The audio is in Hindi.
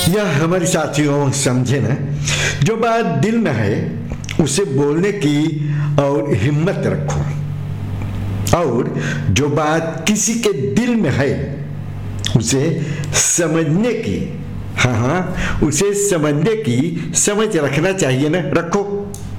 यह हमारे साथियों समझे ना, जो बात दिल में है उसे बोलने की और हिम्मत रखो, और जो बात किसी के दिल में है उसे समझने की, हाँ उसे समझने की समझ रखना चाहिए ना, रखो।